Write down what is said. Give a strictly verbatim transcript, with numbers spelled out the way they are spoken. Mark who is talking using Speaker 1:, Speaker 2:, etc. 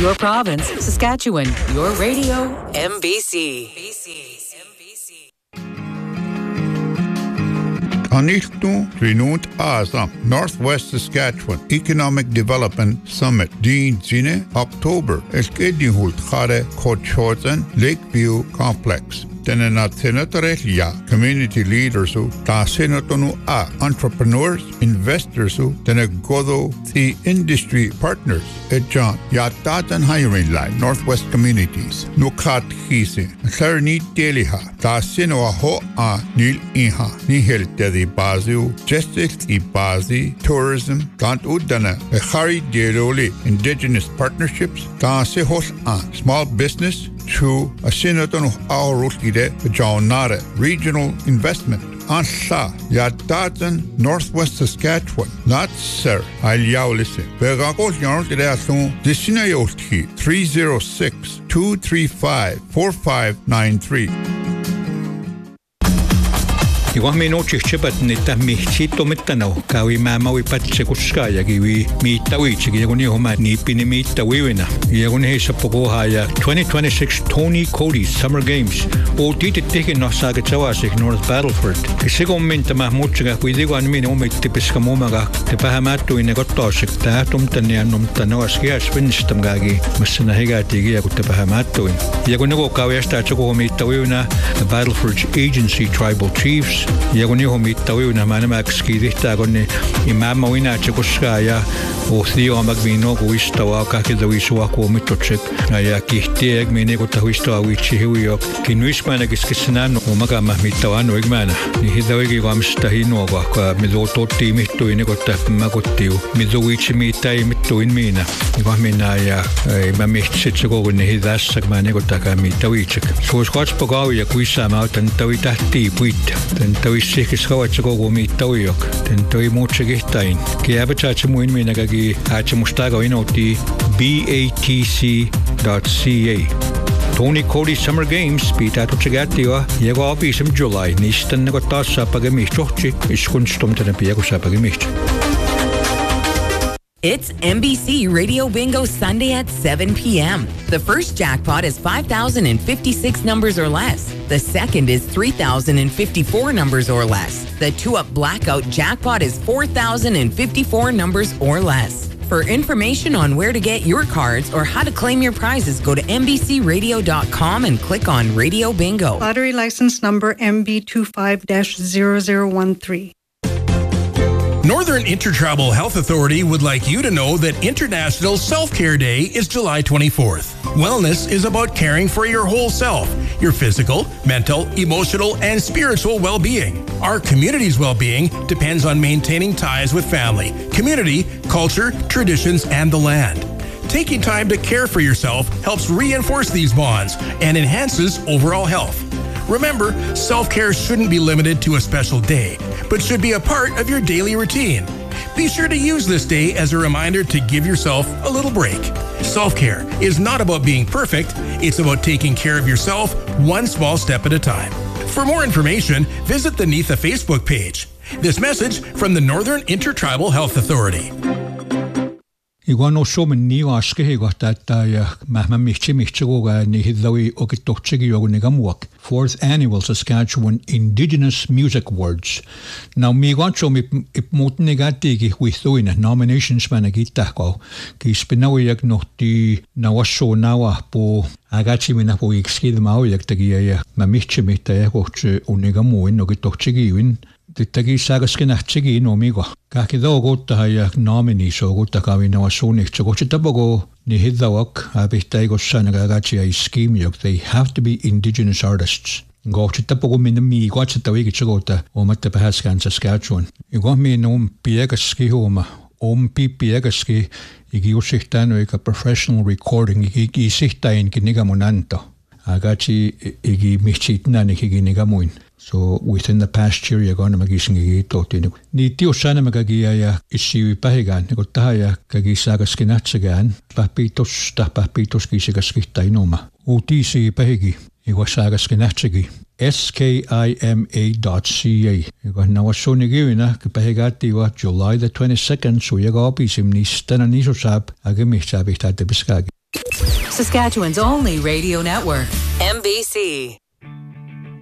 Speaker 1: your province, Saskatchewan, your radio, M B C.
Speaker 2: Aniltu Trinut Asa, Northwest Saskatchewan Economic Development Summit, Dean Zine, October, Eskedihult Khare Kochotzen, Lakeview Complex. Tena na senatorellia, community leaders who, ta senatonu a, entrepreneurs, investors who, tena godo the industry partners, et John, ya tatan hiring line, Northwest Communities, nukat hisi, tharni teliha, ta seno a ho a nil iha, nihel tedi baziu, justice i bazi, tourism, tant udana, e khari dieloli, indigenous partnerships, ta se hos a, small business, through a senator of our Rukide, Jaunare, regional investment. Ansha, Yadatan, Northwest Saskatchewan. Not sir, I'll yaw listen. Begakos yarn to that soon. Dishinayoti, three oh six, two three five, four five nine three.
Speaker 3: Igual me noche chepat neta mi chito metano kawi mama wi patse kuskaya giwi mi tawi chigi yaguni homa ni pini mi tawi wina yaguni he sapogo haya twenty twenty-six Tony Cody Summer Games o tite teke no saga chawasik North Battleford kisigo menta mahmuchiga kuidigo anmi no me tipiska momaga te pahamatu ine gottosik ta tumtania numtano askia swinstam gagi masana hegati gi yagut pahamatu yaguni go kawi sta choko mi tawi wina the Battleford Agency Tribal Chiefs yaguni homi tawi na mana makski dihta gonni imama wina chekuskaya o thio magvino go istawa ka ke dawi so ko mitochek ya kihtieg mene go tawisto awichi hiyo kinwishmana giskisnan o maga mahmitawano igmana ni hidawi go amstahino go ka mizoto timito ine go tafmagotiu mizowichi mitai mito inmina go mina ya mamihchich go ne hidas sagmane go takami tawichek so skots pogawi ya kuisa mautan tawi tahti puit tawi sikis kawatsago go mi tawiyok ten tawi mochegihtain ke abachache muin minagagi ache mustago inoti b a t c dot c a Tony Cody Summer Games pita to chegatiwa yego office in July nistan go tassa pagamichchi iskunstum tena piego sapagimich.
Speaker 4: It's M B C Radio Bingo Sunday at seven p.m. The first jackpot is five thousand fifty-six numbers or less. The second is three thousand fifty-four numbers or less. The two-up blackout jackpot is four thousand fifty-four numbers or less. For information on where to get your cards or how to claim your prizes, go to m b c radio dot com and click on Radio Bingo.
Speaker 5: Lottery license number M B two five dash zero zero one three.
Speaker 6: Northern Intertribal Health Authority would like you to know that International Self-Care Day is July twenty-fourth. Wellness is about caring for your whole self, your physical, mental, emotional, and spiritual well-being. Our community's well-being depends on maintaining ties with family, community, culture, traditions, and the land. Taking time to care for yourself helps reinforce these bonds and enhances overall health. Remember, self-care shouldn't be limited to a special day, but should be a part of your daily routine. Be sure to use this day as a reminder to give yourself a little break. Self-care is not about being perfect, it's about taking care of yourself one small step at a time. For more information, visit the N I T H A Facebook page. This message from the Northern Intertribal Health Authority.
Speaker 3: Iguano somen ni aske he gata ya mahma michi michi goga ni hidawi okitochigi yogunigamuak fourth annual Saskatchewan Indigenous Music Awards. Now mi gancho mi ipmut negati gi huithuina nominations managita ko ki spinawi yak nohti nawasho nawa po agachi mina po ikskid mau yak tagi ya mamichi mita ya goche unigamuin okitochigi win Tagi sagas kinachigi no migo. Kakido gota haya nomini so gota kawina wasuni chogochitabogo ni hidawak abitaigo sanagagachi a scheme yok. They have to be indigenous artists. Gochitabogo minami gochitawigi chogota o matapahaskan Saskatchewan. Igo mi no piegaski homa. Om pi piegaski igi usihtano ika professional recording igi sihtain kinigamunanto. Agachi igi michitna ni kinigamuin. So within the past year, you're going to magising gitotino. Ni tio sana magagia isiwi pahigan. Nego tahaya kagisagas kinatsagan. Papitos ta papitos kisigas kitainoma. Utisi pahigi. Iwasagas kinatsagi. S K I M A dot C A. Iwa nawasoni giwina kapahigati wa July the twenty-second. So yaga opisim ni stana nisosab agamihsabihtate biskagi.
Speaker 1: Saskatchewan's only radio network, M B C.